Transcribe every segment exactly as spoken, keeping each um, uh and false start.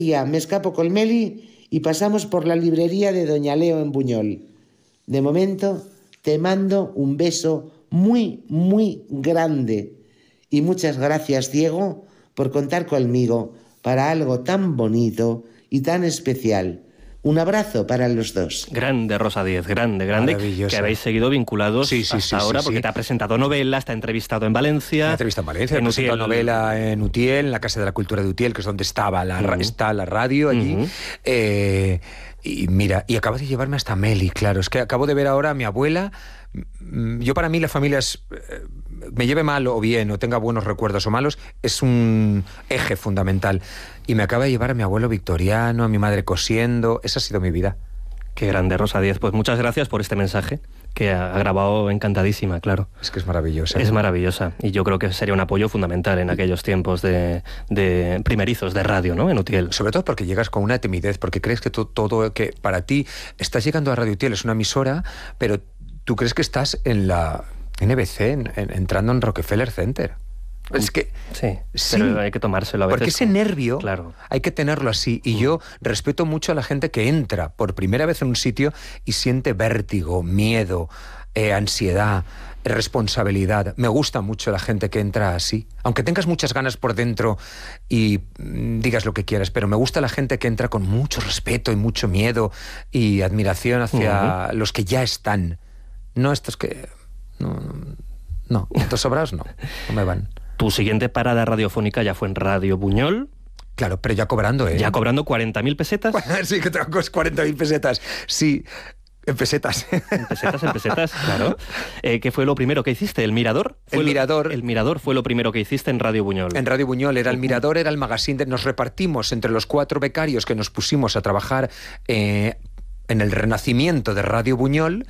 Ya me escapo con Meli y pasamos por la librería de Doña Leo en Buñol. De momento, te mando un beso muy, muy grande. Y muchas gracias, Diego, por contar conmigo para algo tan bonito y tan especial. Un abrazo para los dos. Grande, Rosa Díez, grande, grande. Que habéis seguido vinculados sí, sí, hasta sí, ahora, sí, porque sí. te ha presentado novelas, te ha entrevistado en Valencia. Me ha entrevistado en Valencia, en he presentado novela en Utiel, en la Casa de la Cultura de Utiel, que es donde estaba la, uh-huh. está la radio allí. Uh-huh. Eh, y mira, y acabo de llevarme hasta Meli, claro. Es que acabo de ver ahora a mi abuela. Yo, para mí, la familia es... Eh, me lleve mal o bien, o tenga buenos recuerdos o malos, es un eje fundamental. Y me acaba de llevar a mi abuelo victoriano, a mi madre cosiendo. Esa ha sido mi vida. Qué grande, Rosa Díez. Pues muchas gracias por este mensaje, que ha grabado encantadísima, claro. Es que es maravillosa. Es maravillosa. Y yo creo que sería un apoyo fundamental en aquellos tiempos de, de primerizos de radio, ¿no? En Utiel. Sobre todo porque llegas con una timidez, porque crees que todo, todo que para ti estás llegando a Radio Utiel, es una emisora, pero tú crees que estás en la N B C, en, en, entrando en Rockefeller Center. Es que sí, sí, pero hay que tomárselo a veces. Porque ese nervio claro. hay que tenerlo así. Y mm. yo respeto mucho a la gente que entra por primera vez en un sitio y siente vértigo, miedo, eh, ansiedad, responsabilidad. Me gusta mucho la gente que entra así. Aunque tengas muchas ganas por dentro y digas lo que quieras, pero me gusta la gente que entra con mucho respeto y mucho miedo y admiración hacia uh-huh. los que ya están. No estos que... No, no, estos sobrados no, no me van. Tu siguiente parada radiofónica ya fue en Radio Buñol. Claro, pero ya cobrando, ¿eh? Ya cobrando cuarenta mil pesetas. Sí, que tengo cuarenta mil pesetas. Sí, en pesetas. En pesetas, en pesetas, claro. Eh, ¿Qué fue lo primero que hiciste? ¿El Mirador? El lo, Mirador. El Mirador fue lo primero que hiciste en Radio Buñol. En Radio Buñol era el Mirador, era el magazine. De, nos repartimos entre los cuatro becarios que nos pusimos a trabajar eh, en el renacimiento de Radio Buñol.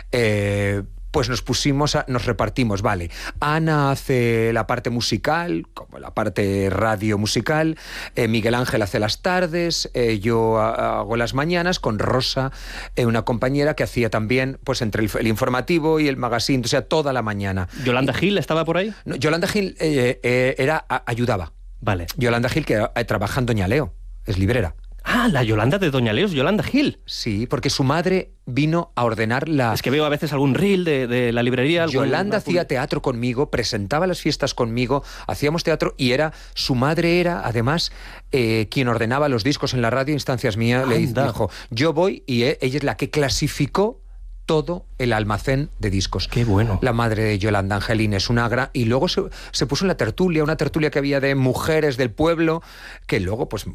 Eh, pues nos pusimos, a, nos repartimos, vale. Ana hace la parte musical, como la parte radio musical, eh, Miguel Ángel hace las tardes, eh, yo hago las mañanas con Rosa, eh, una compañera que hacía también, pues entre el, el informativo y el magazine, o sea, toda la mañana. ¿Yolanda Gil estaba por ahí? No, Yolanda Gil eh, eh, era, a, ayudaba. Vale. Yolanda Gil, que eh, trabaja en Doña Leo, es librera. Ah, la Yolanda de Doña Leo, Yolanda Gil. Sí, porque su madre vino a ordenar la... Es que veo a veces algún reel de, de la librería. Algún... Yolanda hacía teatro conmigo, presentaba las fiestas conmigo, hacíamos teatro y era... Su madre era, además, eh, quien ordenaba los discos en la radio, instancias mías, le dijo, yo voy y eh, ella es la que clasificó todo el almacén de discos. ¡Qué bueno! La madre de Yolanda Angelín es una gran... Y luego se, se puso en la tertulia, una tertulia que había de mujeres del pueblo, que luego, pues...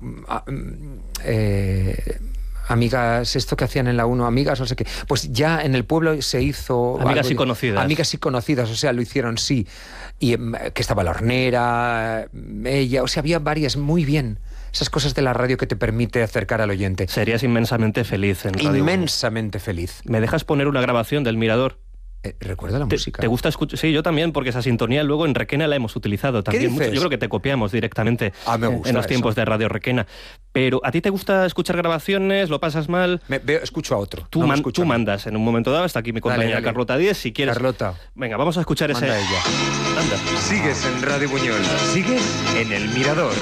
Eh, amigas, esto que hacían en la uno, amigas, no sé qué. Pues ya en el pueblo se hizo... Amigas algo, y conocidas. Amigas y conocidas, o sea, lo hicieron, sí. Y que estaba la hornera, ella, o sea, había varias, muy bien. Esas cosas de la radio que te permite acercar al oyente. Serías inmensamente feliz en Radio. Inmensamente feliz. ¿Me dejas poner una grabación del Mirador? Eh, ¿Recuerda la ¿Te, música? ¿Te gusta escuchar? Sí, yo también, porque esa sintonía luego en Requena la hemos utilizado también mucho. Yo creo que te copiamos directamente ah, me gusta en los eso. tiempos de Radio Requena. Pero ¿a ti te gusta escuchar grabaciones? ¿Lo pasas mal? Me, veo, escucho a otro. Tú, no man, escucho tú mandas en un momento dado. Está aquí mi compañera dale, dale. Carlota Díez. Si quieres... Carlota. Venga, vamos a escuchar Manda ese... ella. Anda. Sigues en Radio Buñol. Sigues en El Mirador.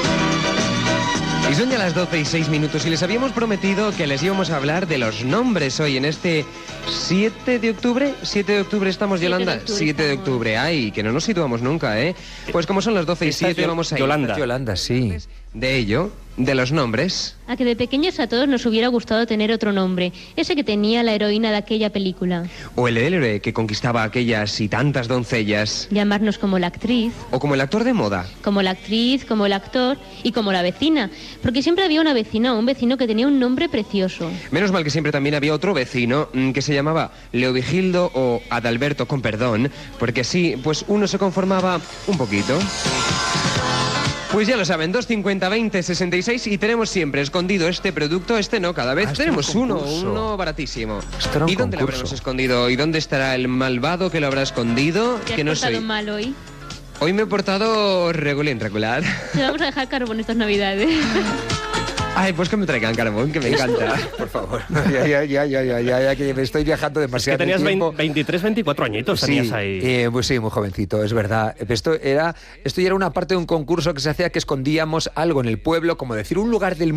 Y son ya las doce y seis minutos y les habíamos prometido que les íbamos a hablar de los nombres hoy en este siete de octubre. ¿siete de octubre estamos, Yolanda? siete de octubre. Ay, que no nos situamos nunca, ¿eh? Pues como son las doce y siete, vamos a ir. Yolanda. Yolanda, sí. De ello, de los nombres. A que de pequeños a todos nos hubiera gustado tener otro nombre, ese que tenía la heroína de aquella película. O el del héroe que conquistaba a aquellas y tantas doncellas. Llamarnos como la actriz. O como el actor de moda. Como la actriz, como el actor y como la vecina. Porque siempre había una vecina o un vecino que tenía un nombre precioso. Menos mal que siempre también había otro vecino mmm, que se llamaba Leovigildo o Adalberto, con perdón, porque así, pues uno se conformaba un poquito. Pues ya lo saben, dos cincuenta veinte sesenta y seis y tenemos siempre escondido este producto, este no, cada vez ah, tenemos uno, uno baratísimo. ¿Y dónde lo habremos escondido? ¿Y dónde estará el malvado que lo habrá escondido? ¿Te has que no portado soy. mal hoy? Hoy me he portado regulín, regular. Te vamos a dejar carbón estas navidades. Ay, pues que me traigan carbón, que me encanta. Por favor. Ya, ya, ya, ya, ya, ya, ya, que me estoy viajando demasiado. Es que tenías tiempo. veintitrés, veinticuatro añitos, tenías sí, ahí. Eh, pues sí, muy jovencito, es verdad. Esto era, esto ya era una parte de un concurso que se hacía que escondíamos algo en el pueblo, como decir un lugar del